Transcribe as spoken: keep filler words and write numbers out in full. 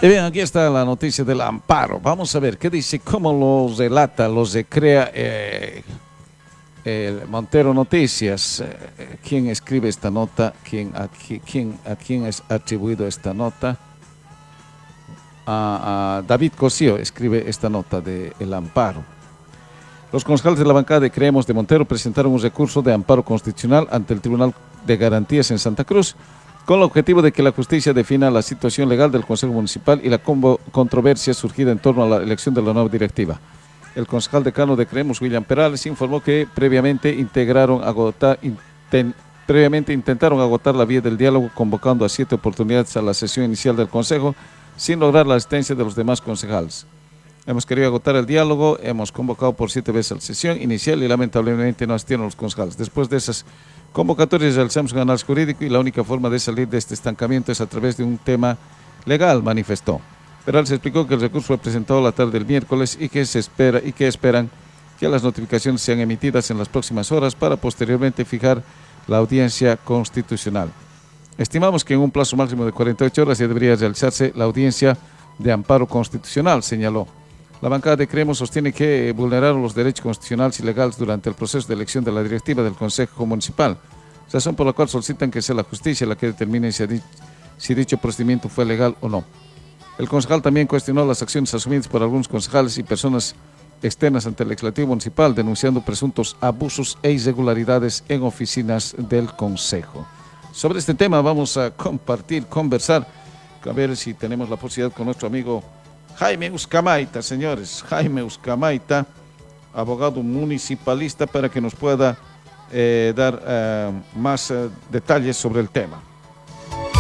Y bien, aquí está la noticia del amparo. Vamos a ver qué dice, cómo lo relata, lo recrea eh, el Montero Noticias. Eh, ¿Quién escribe esta nota? ¿Quién, a, quién, ¿A quién es atribuido esta nota? A, a David Cosío escribe esta nota de El Amparo. Los concejales de la bancada de Creemos de Montero presentaron un recurso de amparo constitucional ante el Tribunal de Garantías en Santa Cruz, con el objetivo de que la justicia defina la situación legal del Consejo Municipal y la controversia surgida en torno a la elección de la nueva directiva. El concejal decano de Creemos, William Perales, informó que previamente, integraron agotar, inten, previamente intentaron agotar la vía del diálogo, convocando a siete oportunidades a la sesión inicial del Consejo, sin lograr la asistencia de los demás concejales. Hemos querido agotar el diálogo, hemos convocado por siete veces a la sesión inicial y lamentablemente no asistieron los concejales. Después de esas convocatorias realizamos un análisis jurídico y la única forma de salir de este estancamiento es a través de un tema legal, manifestó. Perales explicó que el recurso fue presentado la tarde del miércoles y que se espera y que esperan que las notificaciones sean emitidas en las próximas horas para posteriormente fijar la audiencia constitucional. Estimamos que en un plazo máximo de cuarenta y ocho horas ya debería realizarse la audiencia de amparo constitucional, señaló. La bancada de Creemos sostiene que vulneraron los derechos constitucionales y legales durante el proceso de elección de la directiva del Consejo Municipal, razón por la cual solicitan que sea la justicia la que determine si, si dicho procedimiento fue legal o no. El concejal también cuestionó las acciones asumidas por algunos concejales y personas externas ante el legislativo municipal, denunciando presuntos abusos e irregularidades en oficinas del Consejo. Sobre este tema vamos a compartir, conversar, a ver si tenemos la posibilidad con nuestro amigo Jaime Uzcamaita, señores, Jaime Uzcamaita, abogado municipalista, para que nos pueda eh, dar eh, más eh, detalles sobre el tema.